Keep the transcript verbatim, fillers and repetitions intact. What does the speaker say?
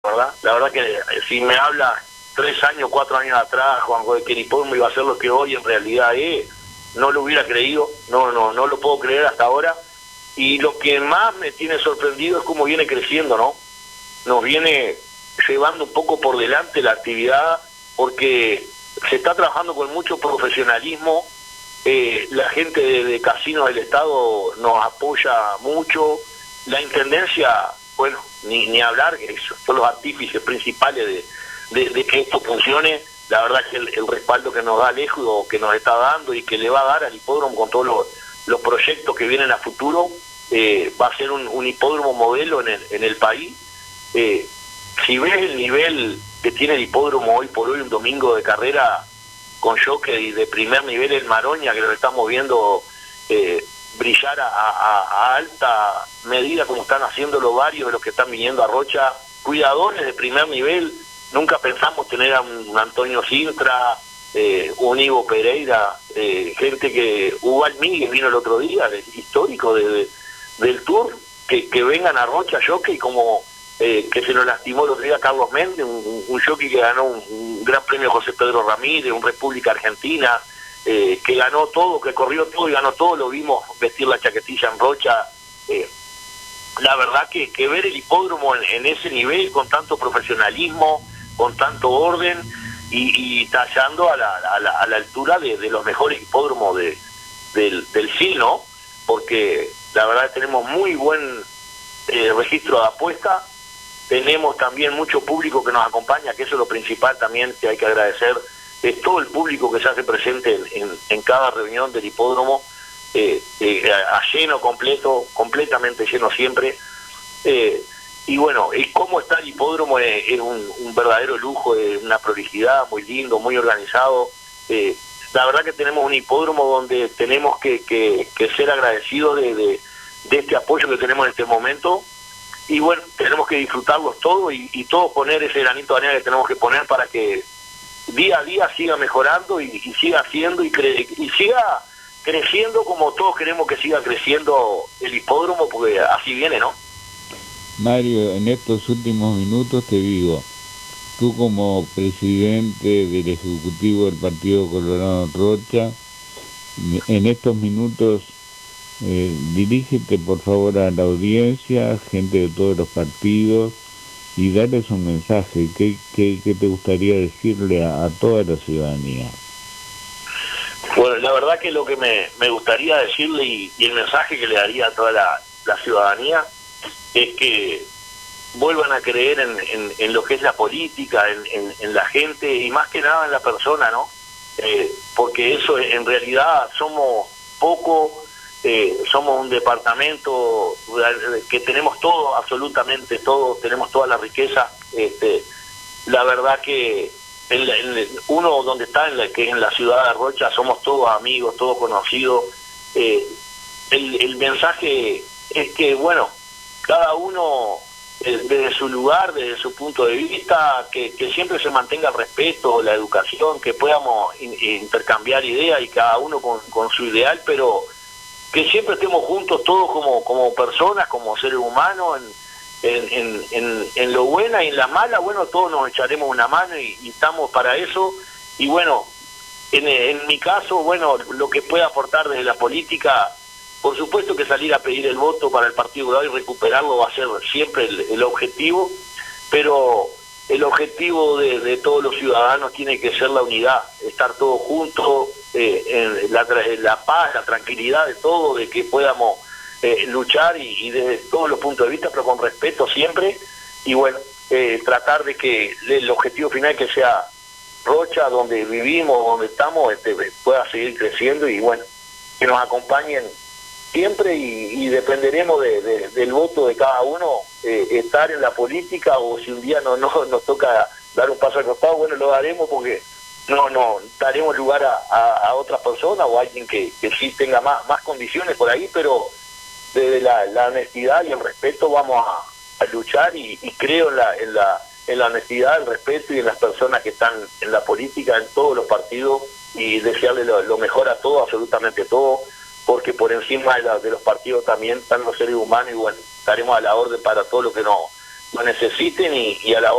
¿verdad? La verdad que si me habla tres años, cuatro años atrás, Juan, que el hipódromo iba a ser lo que hoy en realidad es, no lo hubiera creído, no, no, no lo puedo creer hasta ahora. Y lo que más me tiene sorprendido es cómo viene creciendo, ¿no? Nos viene llevando un poco por delante la actividad, porque se está trabajando con mucho profesionalismo. Eh, la gente de, de Casinos del Estado nos apoya mucho. La Intendencia, bueno, ni, ni hablar, que son los artífices principales de, de, de que esto funcione. La verdad que el, el respaldo que nos da Alejo, que nos está dando y que le va a dar al hipódromo con todos los, los proyectos que vienen a futuro, eh, va a ser un, un hipódromo modelo en el, en el país. Eh, si ves el nivel que tiene el hipódromo hoy por hoy, un domingo de carrera con jockey de primer nivel en Maroña, que lo estamos viendo eh, brillar a, a, a alta medida, como están haciéndolo varios de los que están viniendo a Rocha, cuidadores de primer nivel. Nunca pensamos tener a un Antonio Sintra, eh, un Ivo Pereira, eh, gente que, Hugo Almíguez vino el otro día, de, histórico de, de, del Tour, que, que vengan a Rocha jockey, como eh, que se nos lastimó el otro día Carlos Méndez, un, un jockey que ganó un, un gran premio José Pedro Ramírez, un República Argentina, eh, que ganó todo, que corrió todo y ganó todo, lo vimos vestir la chaquetilla en Rocha. eh, la verdad que, que ver el hipódromo en, en ese nivel, con tanto profesionalismo, con tanto orden y, y tallando a la, a la, a la altura de, de los mejores hipódromos de, del, del S I L, ¿no? Porque la verdad que tenemos muy buen eh, registro de apuesta, tenemos también mucho público que nos acompaña, que eso es lo principal también que hay que agradecer, es todo el público que se hace presente en, en, en cada reunión del hipódromo, eh, eh, a lleno completo, completamente lleno siempre. Eh, Y bueno, cómo está el hipódromo es, es un, un verdadero lujo, es una prolijidad, muy lindo, muy organizado. Eh, la verdad que tenemos un hipódromo donde tenemos que, que, que ser agradecidos de, de, de este apoyo que tenemos en este momento. Y bueno, tenemos que disfrutarlos todos y, y todos poner ese granito de arena que tenemos que poner para que día a día siga mejorando y, y siga haciendo y, cre y siga creciendo como todos queremos que siga creciendo el hipódromo, porque así viene, ¿no? Mario, en estos últimos minutos te digo, tú como presidente del Ejecutivo del Partido Colorado Rocha, en estos minutos eh, dirígete por favor a la audiencia, gente de todos los partidos, y darles un mensaje. ¿Qué, qué, qué te gustaría decirle a, a toda la ciudadanía? Bueno, la verdad que lo que me, me gustaría decirle y, y el mensaje que le daría a toda la, la ciudadanía es que vuelvan a creer en, en, en lo que es la política, en, en, en la gente y más que nada en la persona, ¿no? Eh, porque eso en realidad somos poco, eh, somos un departamento que tenemos todo, absolutamente todo, tenemos toda la riqueza. Este, la verdad que en la, en uno donde está, en la, que es en la ciudad de Rocha, somos todos amigos, todos conocidos. Eh, el, el mensaje es que, bueno, cada uno eh, desde su lugar, desde su punto de vista, que, que siempre se mantenga el respeto, la educación, que podamos in, intercambiar ideas y cada uno con, con su ideal, pero que siempre estemos juntos todos como, como personas, como seres humanos, en, en, en, en, en lo buena y en la mala, bueno, todos nos echaremos una mano y, y estamos para eso. Y bueno, en, en mi caso, bueno, lo que pueda aportar desde la política, por supuesto que salir a pedir el voto para el Partido Colorado y recuperarlo va a ser siempre el, el objetivo, pero el objetivo de, de todos los ciudadanos tiene que ser la unidad, estar todos juntos, eh, en, la, en la paz, la tranquilidad de todos, de que podamos eh, luchar y, y desde todos los puntos de vista, pero con respeto siempre, y bueno, eh, tratar de que el objetivo final que sea Rocha, donde vivimos, donde estamos, este, pueda seguir creciendo y bueno, que nos acompañen siempre y, y dependeremos de, de, del voto de cada uno, eh, estar en la política, o si un día no, no nos toca dar un paso al costado, bueno, lo daremos porque no no daremos lugar a, a, a otra persona o a alguien que, que sí tenga más, más condiciones por ahí, pero desde la, la honestidad y el respeto vamos a, a luchar y, y creo en la, en, la, en la honestidad, el respeto y en las personas que están en la política, en todos los partidos, y desearle lo, lo mejor a todos, absolutamente todo, porque por encima de, la, de los partidos también están los seres humanos y bueno, estaremos a la orden para todo lo que nos, lo necesiten y, y a la